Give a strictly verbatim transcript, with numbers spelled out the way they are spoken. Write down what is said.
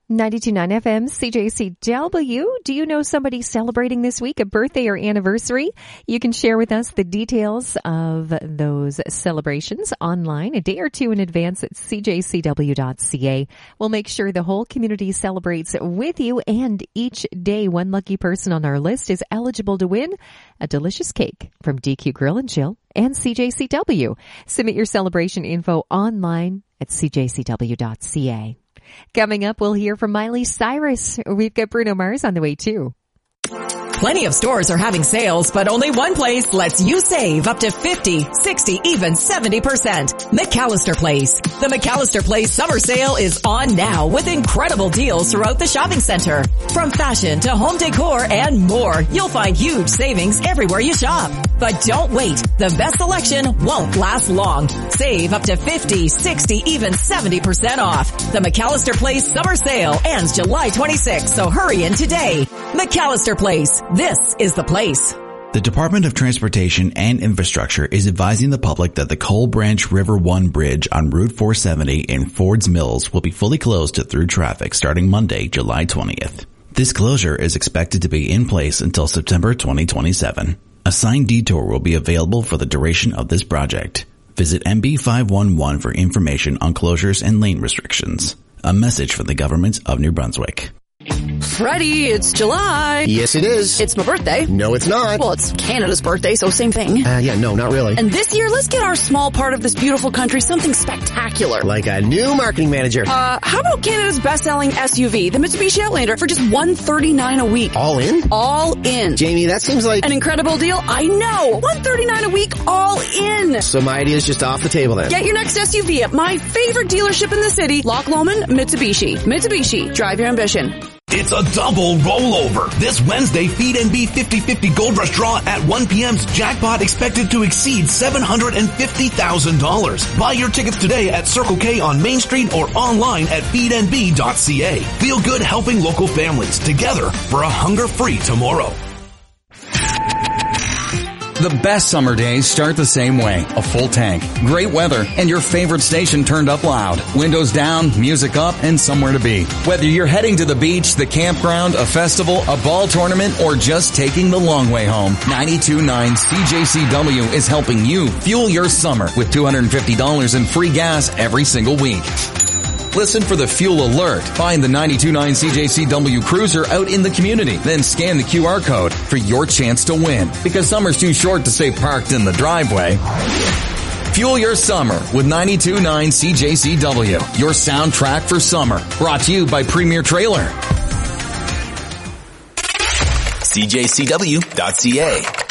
ninety-two point nine F M, C J C W. Do you know somebody celebrating this week, a birthday or anniversary? You can share with us the details of those celebrations online a day or two in advance at c j c w dot c a. We'll make sure the whole community celebrates with you, and each day one lucky person on our list is eligible to win a delicious cake from D Q Grill and Chill and C J C W. Submit your celebration info online at c j c w dot c a. Coming up, we'll hear from Miley Cyrus. We've got Bruno Mars on the way, too. Plenty of stores are having sales, but only one place lets you save up to fifty, sixty, even seventy percent. McAllister Place. The McAllister Place summer sale is on now with incredible deals throughout the shopping center. From fashion to home decor and more, you'll find huge savings everywhere you shop. But don't wait. The best selection won't last long. Save up to fifty, sixty, even seventy percent off. The McAllister Place summer sale ends July twenty-sixth, so hurry in today. McAllister Place. This is the place. The Department of Transportation and Infrastructure is advising the public that the Coal Branch River one Bridge on Route four seventy in Fords Mills will be fully closed to through traffic starting Monday, July twentieth. This closure is expected to be in place until September twenty twenty-seven. A signed detour will be available for the duration of this project. Visit M B five one one for information on closures and lane restrictions. A message from the government of New Brunswick. Freddie, it's July. Yes, it is. It's my birthday. No, it's not. Well, it's Canada's birthday, so same thing. Uh, yeah, no, not really. And this year, let's get our small part of this beautiful country something spectacular. Like a new marketing manager. Uh, how about Canada's best-selling S U V, the Mitsubishi Outlander, for just one hundred thirty-nine dollars a week? All in? All in. Jamie, that seems like... an incredible deal? I know! one hundred thirty-nine dollars a week, all in! So my idea's just off the table then. Get your next S U V at my favorite dealership in the city, Loch Lomond Mitsubishi. Mitsubishi, drive your ambition. It's a double rollover. This Wednesday, Feed N B fifty fifty Gold Rush draw at one p.m.'s jackpot expected to exceed seven hundred fifty thousand dollars. Buy your tickets today at Circle K on Main Street or online at feed n b dot c a. Feel good helping local families together for a hunger-free tomorrow. The best summer days start the same way. A full tank, great weather, and your favorite station turned up loud. Windows down, music up, and somewhere to be. Whether you're heading to the beach, the campground, a festival, a ball tournament, or just taking the long way home, ninety-two point nine C J C W is helping you fuel your summer with two hundred fifty dollars in free gas every single week. Listen for the fuel alert. Find the ninety-two point nine C J C W Cruiser out in the community. Then scan the Q R code for your chance to win. Because summer's too short to stay parked in the driveway. Fuel your summer with ninety-two point nine C J C W. Your soundtrack for summer. Brought to you by Premier Trailer. C J C W dot C A